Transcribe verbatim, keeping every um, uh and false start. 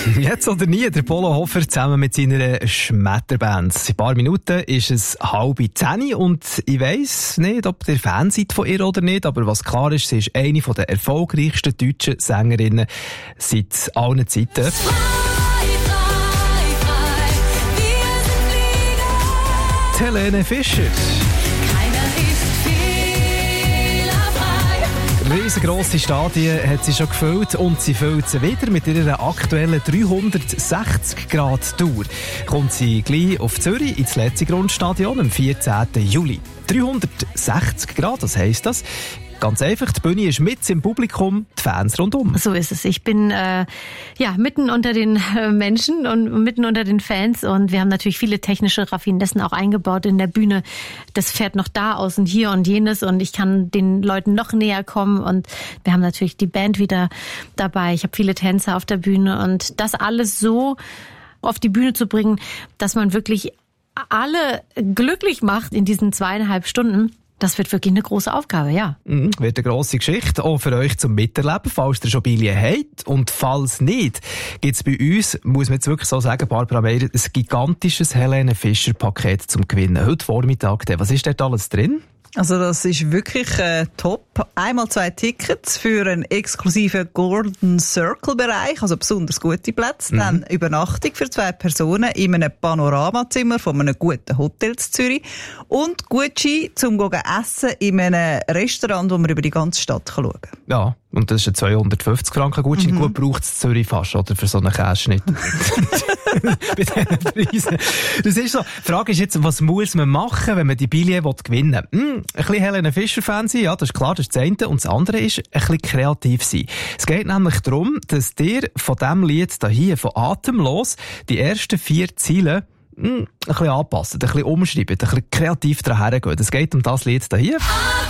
Jetzt oder nie, der Polo Hofer zusammen mit seiner Schmetterband. In ein paar Minuten ist es halb zehn und ich weiss nicht, ob ihr Fan seid von ihr oder nicht, aber was klar ist, sie ist eine der erfolgreichsten deutschen Sängerinnen seit allen Zeiten. Frei, frei, frei, wir sind Flieger. Helene Fischer. Riesengrosse Stadien hat sie schon gefüllt und sie füllt sie wieder mit ihrer aktuellen dreihundertsechzig Grad Tour. Kommt sie gleich auf Zürich ins letzte Grundstadion am vierzehnten Juli. dreihundertsechzig Grad, was heisst das? Ganz einfach, die Bühne ist mit im Publikum, die Fans rundum. So ist es. Ich bin äh, ja mitten unter den äh, Menschen und mitten unter den Fans und wir haben natürlich viele technische Raffinessen auch eingebaut in der Bühne. Das fährt noch da aus und hier und jenes und ich kann den Leuten noch näher kommen und wir haben natürlich die Band wieder dabei. Ich habe viele Tänzer auf der Bühne und das alles so auf die Bühne zu bringen, dass man wirklich alle glücklich macht in diesen zweieinhalb Stunden. Das wird wirklich eine grosse Aufgabe, ja. Mhm, wird eine grosse Geschichte, auch für euch zum Miterleben, falls ihr schon Billionen habt. Und falls nicht, gibt es bei uns, muss man jetzt wirklich so sagen, Barbara Meier, ein gigantisches Helene Fischer-Paket zum Gewinnen. Heute Vormittag. Was ist dort alles drin? Also das ist wirklich äh, top. Einmal zwei Tickets für einen exklusiven Golden Circle-Bereich, also besonders gute Plätze. Mhm. Dann Übernachtung für zwei Personen in einem Panoramazimmer von einem guten Hotel in Zürich. Und Gutschein zum Essen in einem Restaurant, wo man über die ganze Stadt schauen kann. Ja, und das ist ein zweihundertfünfzig Franken Gutschein. Mhm. Gut braucht es Zürich fast, oder? Für so einen Käseschnitt. Bei diesen Preisen. Das ist so. Die Frage ist jetzt, was muss man machen, wenn man die Billionen gewinnen will? Hm, ein bisschen Helene Fischer-Fan sein, ja, das ist klar, das ist das eine. Und das andere ist, ein bisschen kreativ sein. Es geht nämlich darum, dass dir von diesem Lied hier, von Atemlos, die ersten vier Ziele hm, ein bisschen anpassen, ein bisschen umschreiben, ein bisschen kreativ daher gehen. Es geht um das Lied hier.